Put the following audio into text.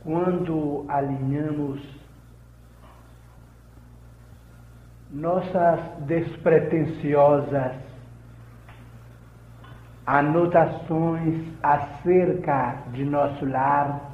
quando alinhamos nossas despretensiosas anotações acerca de nosso lar,